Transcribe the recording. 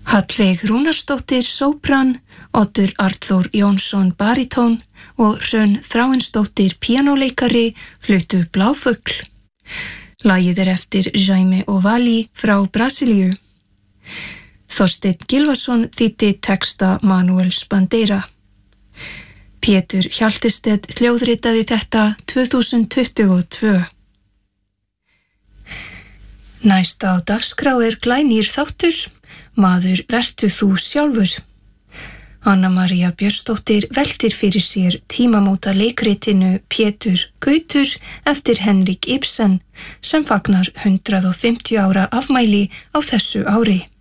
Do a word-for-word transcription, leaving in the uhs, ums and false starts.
Hallveig Rúnarsdóttir sópran, Oddur Arnþór Jónsson baritón og Hrönn Þráinsdóttir píanóleikari fluttu Bláfugl. Lagið er eftir Jaime Ovali frá Brasilíu. Þorsteinn Gylfason þýddi texta Manuels Bandeira. Pétur Hjaltestedt hljóðritaði þetta tvö þúsund tuttugu og tvö. Næst á dagskrá er glænýr þáttur, Maður vertu þú sjálfur. Anna María Björnsdóttir veltir fyrir sér tímamóta leikritinu Pétur Gautur eftir Henrik Ibsen sem fagnar hundrað og fimmtíu ára afmæli á þessu ári.